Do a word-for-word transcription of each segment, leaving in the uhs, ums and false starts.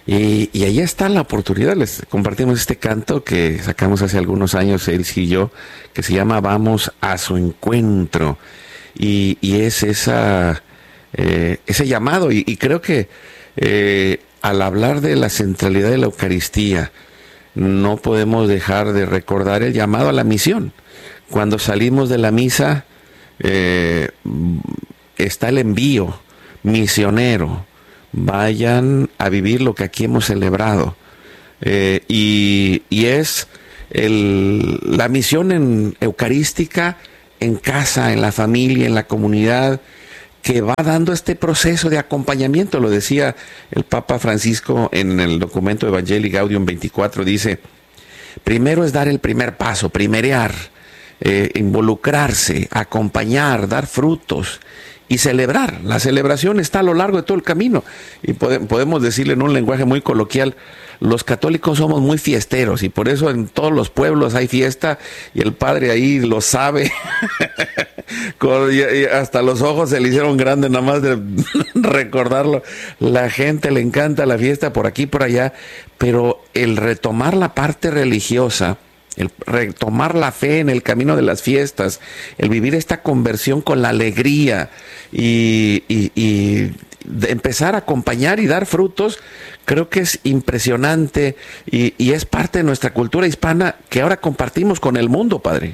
Y, y ahí está la oportunidad. Les compartimos este canto que sacamos hace algunos años, él y yo, que se llama Vamos a su encuentro. Y, y es esa, eh, ese llamado. Y, y creo que eh, al hablar de la centralidad de la Eucaristía, no podemos dejar de recordar el llamado a la misión. Cuando salimos de la misa, eh, está el envío misionero. Vayan a vivir lo que aquí hemos celebrado. Eh, y, y es el, la misión en eucarística en casa, en la familia, en la comunidad, que va dando este proceso de acompañamiento. Lo decía el Papa Francisco en el documento Evangelii Gaudium veinticuatro, dice, primero es dar el primer paso, primerear, eh, involucrarse, acompañar, dar frutos y celebrar. La celebración está a lo largo de todo el camino. Y pode- podemos decirle en un lenguaje muy coloquial, los católicos somos muy fiesteros y por eso en todos los pueblos hay fiesta y el padre ahí lo sabe. Con- y- y hasta los ojos se le hicieron grandes nada más de recordarlo. La gente le encanta la fiesta por aquí, por allá, pero el retomar la parte religiosa, el retomar la fe en el camino de las fiestas, el vivir esta conversión con la alegría y, y, y de empezar a acompañar y dar frutos, creo que es impresionante y, y es parte de nuestra cultura hispana que ahora compartimos con el mundo, padre.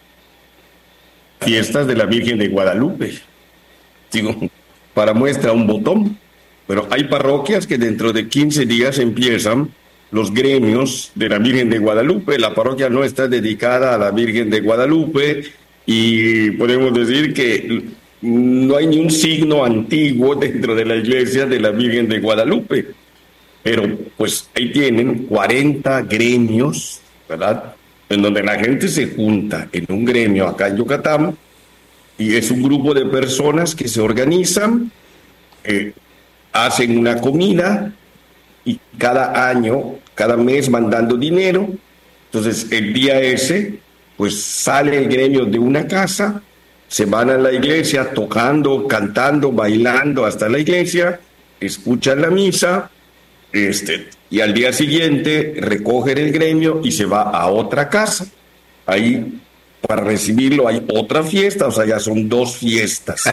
Fiestas de la Virgen de Guadalupe. Digo, para muestra un botón, pero hay parroquias que dentro de quince días empiezan los gremios de la Virgen de Guadalupe. La parroquia no está dedicada a la Virgen de Guadalupe y podemos decir que no hay ni un signo antiguo dentro de la iglesia de la Virgen de Guadalupe. Pero pues ahí tienen cuarenta gremios, ¿verdad? En donde la gente se junta en un gremio acá en Yucatán y es un grupo de personas que se organizan, eh, hacen una comida y cada año, cada mes van dando dinero. Entonces el día ese, pues sale el gremio de una casa, se van a la iglesia tocando, cantando, bailando hasta la iglesia, escuchan la misa, este, y al día siguiente recogen el gremio y se va a otra casa. Ahí para recibirlo hay otra fiesta, o sea, ya son dos fiestas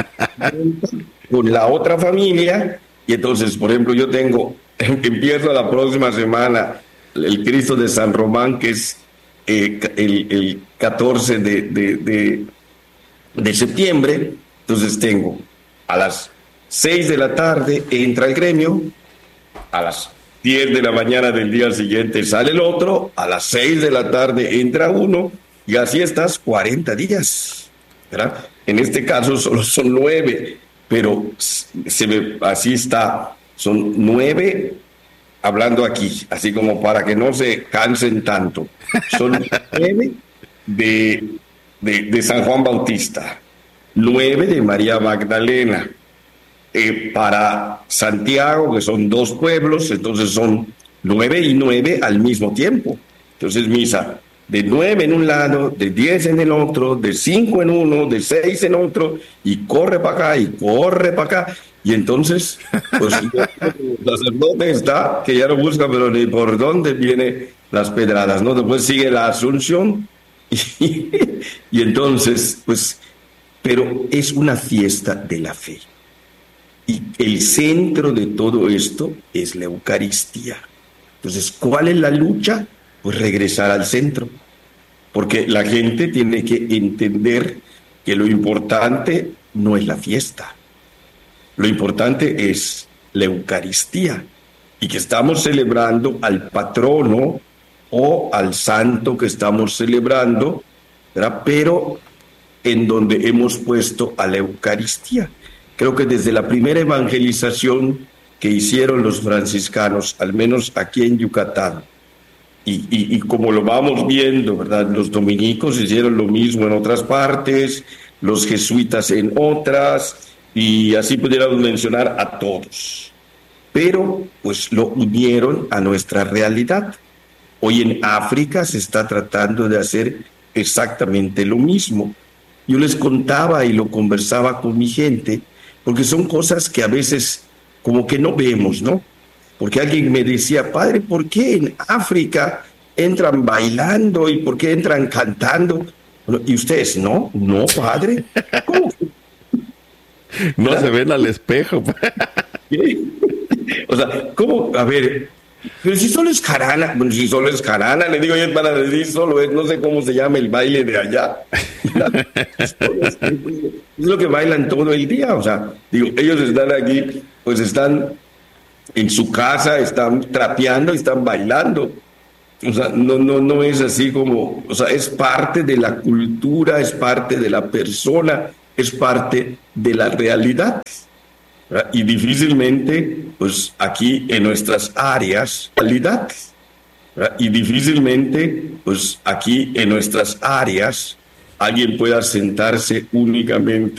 con la otra familia. Y entonces, por ejemplo, yo tengo, empiezo la próxima semana el Cristo de San Román, que es eh, el, el catorce de, de, de, de septiembre. Entonces tengo a las seis de la tarde entra el gremio, a las diez de la mañana del día siguiente sale el otro, a las seis de la tarde entra uno, y así estás cuarenta días, ¿verdad? En este caso solo son nueve, pero se ve, así está, son nueve, hablando aquí, así como para que no se cansen tanto, son nueve de, de, de San Juan Bautista, nueve de María Magdalena, Eh, para Santiago, que son dos pueblos, entonces son nueve y nueve al mismo tiempo. Entonces misa de nueve en un lado, de diez en el otro, de cinco en uno, de seis en otro, y corre para acá y corre para acá. Y entonces, pues el sacerdote está, que ya lo busca, pero ni por dónde vienen las pedradas, ¿no? Después sigue la Asunción, y, y entonces, pues, pero es una fiesta de la fe. Y el centro de todo esto es la Eucaristía. Entonces, ¿cuál es la lucha? Pues regresar al centro. Porque la gente tiene que entender que lo importante no es la fiesta. Lo importante es la Eucaristía. Y que estamos celebrando al patrono o al santo que estamos celebrando, ¿verdad? Pero en donde hemos puesto a la Eucaristía. Creo que desde la primera evangelización que hicieron los franciscanos, al menos aquí en Yucatán, y, y, y como lo vamos viendo, ¿verdad? Los dominicos hicieron lo mismo en otras partes, los jesuitas en otras, y así pudiéramos mencionar a todos. Pero, pues, lo unieron a nuestra realidad. Hoy en África se está tratando de hacer exactamente lo mismo. Yo les contaba y lo conversaba con mi gente, porque son cosas que a veces como que no vemos, ¿no? porque alguien me decía, padre, ¿por qué en África entran bailando y por qué entran cantando? Bueno, y ustedes, no, no, padre. ¿Cómo? No se ven al espejo. ¿Qué? O sea, ¿cómo? A ver, pero si solo es jarana, bueno, si solo es jarana, le digo yo para decir solo es, no sé cómo se llama el baile de allá. Es lo que bailan todo el día, o sea, digo, ellos están aquí, pues están en su casa, están trapeando, están bailando. O sea, no, no, no es así como, o sea, es parte de la cultura, es parte de la persona, es parte de la realidad. ¿Verdad? Y difícilmente, pues aquí en nuestras áreas, realidad. ¿Verdad? Y difícilmente, pues aquí en nuestras áreas, alguien pueda sentarse únicamente